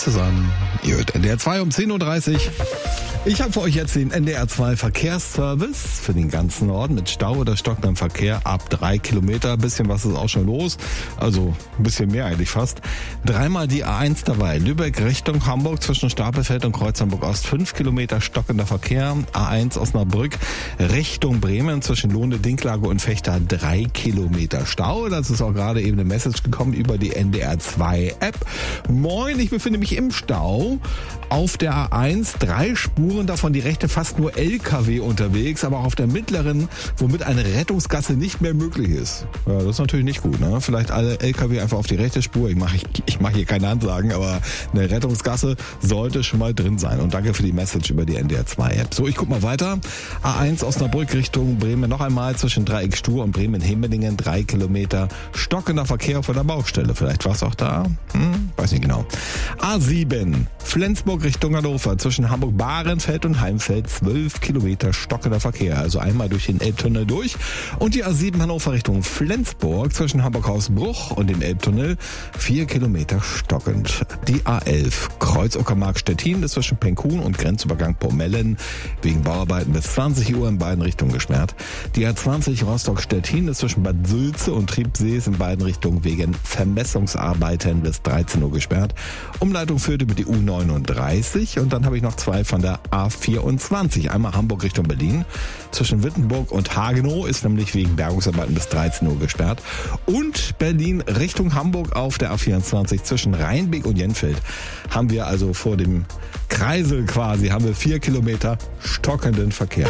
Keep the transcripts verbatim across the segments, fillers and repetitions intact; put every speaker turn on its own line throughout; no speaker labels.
zusammen. Ihr hört N D R zwei um zehn Uhr dreißig. Ich habe für euch jetzt den N D R zwei Verkehrsservice für den ganzen Norden mit Stau oder stockendem Verkehr ab drei Kilometer. Ein bisschen was ist auch schon los, also ein bisschen mehr eigentlich fast. Dreimal die A eins dabei. Lübeck Richtung Hamburg zwischen Stapelfeld und Kreuz Hamburg Ost fünf Kilometer stockender Verkehr. A eins Osnabrück Richtung Bremen zwischen Lohne, Dinklage und Vechta drei Kilometer Stau. Das ist auch gerade eben eine Message gekommen über die N D R zwei App. Moin, ich befinde mich im Stau auf der A eins, drei Spuren. Davon die rechte fast nur L K W unterwegs, aber auch auf der mittleren, womit eine Rettungsgasse nicht mehr möglich ist. Ja, das ist natürlich nicht gut, ne? Vielleicht alle L K W einfach auf die rechte Spur. Ich mache ich, ich mach hier keine Ansagen, aber eine Rettungsgasse sollte schon mal drin sein. Und danke für die Message über die N D R zwei App. So, ich guck mal weiter. A eins Osnabrück Richtung Bremen noch einmal zwischen Dreieck Stur und Bremen-Hemmelingen drei Kilometer stockender Verkehr vor der Baustelle. Vielleicht war es auch da? Hm, weiß nicht genau. A sieben Flensburg Richtung Hannover zwischen Hamburg-Bahrenfeld und Heimfeld zwölf Kilometer stockender Verkehr. Also einmal durch den Elbtunnel durch. Und die A sieben Hannover Richtung Flensburg zwischen Hamburg-Hausbruch und dem Elbtunnel vier Kilometer stockend. Die A elf Kreuz-Uckermark-Stettin ist zwischen Penkhuhn und Grenzübergang Pomellen wegen Bauarbeiten bis zwanzig Uhr in beiden Richtungen gesperrt. Die A zwanzig Rostock-Stettin ist zwischen Bad Sülze und Triebsees in beiden Richtungen wegen Vermessungsarbeiten bis dreizehn Uhr gesperrt. Umleitung führt über die U neununddreißig und dann habe ich noch zwei von der A vierundzwanzig. Einmal Hamburg Richtung Berlin. Zwischen Wittenburg und Hagenow ist nämlich wegen Bergungsarbeiten bis dreizehn Uhr gesperrt. Und Berlin Richtung Hamburg auf der A vierundzwanzig zwischen Rheinbeek und Jenfeld haben wir also vor dem Kreisel quasi, haben wir vier Kilometer stockenden Verkehr.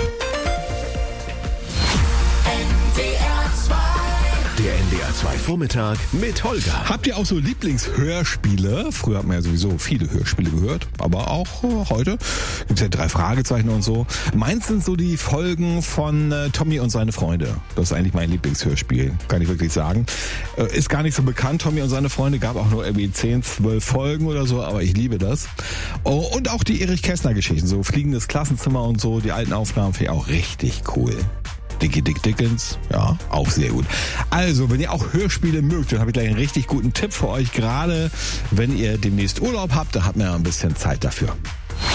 Der N D R zwei Vormittag mit Holger.
Habt ihr auch so Lieblingshörspiele? Früher hat man ja sowieso viele Hörspiele gehört, aber auch äh, heute gibt es ja drei Fragezeichen und so. Meins sind so die Folgen von äh, Tommy und seine Freunde. Das ist eigentlich mein Lieblingshörspiel, kann ich wirklich sagen. Äh, ist gar nicht so bekannt, Tommy und seine Freunde, gab auch nur irgendwie zehn, zwölf Folgen oder so, aber ich liebe das. Oh, und auch die Erich Kästner Geschichten, so Fliegendes Klassenzimmer und so, die alten Aufnahmen finde ich auch richtig cool. Dickie Dick Dickens, ja, auch sehr gut. Also, wenn ihr auch Hörspiele mögt, dann habe ich gleich einen richtig guten Tipp für euch, gerade wenn ihr demnächst Urlaub habt, da hat man ja ein bisschen Zeit dafür.